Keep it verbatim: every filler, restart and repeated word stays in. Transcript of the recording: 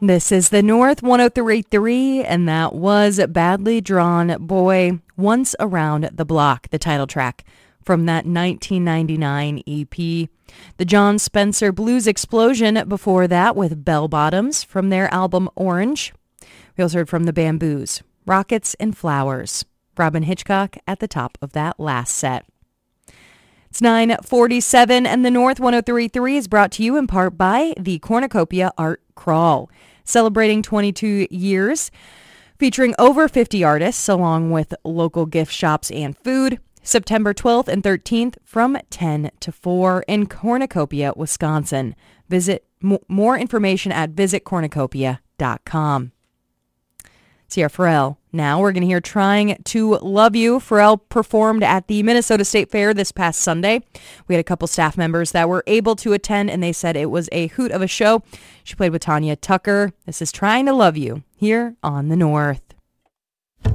This is the North one oh three point three, and that was Badly Drawn Boy, Once Around the Block, the title track from that nineteen ninety-nine E P. The John Spencer Blues Explosion before that with Bell Bottoms from their album Orange. We also heard from the Bamboos, Rockets and Flowers. Robin Hitchcock at the top of that last set. It's nine forty-seven, and the North one oh three point three is brought to you in part by the Cornucopia Art Crawl, celebrating twenty-two years, featuring over fifty artists along with local gift shops and food. September twelfth and thirteenth from ten to four in Cornucopia, Wisconsin. Visit m- more information at visit cornucopia dot com. Sierra Farrell. Now we're going to hear Trying to Love You. Farrell performed at the Minnesota State Fair this past Sunday. We had a couple staff members that were able to attend, and they said it was a hoot of a show. She played with Tanya Tucker. This is Trying to Love You here on the North.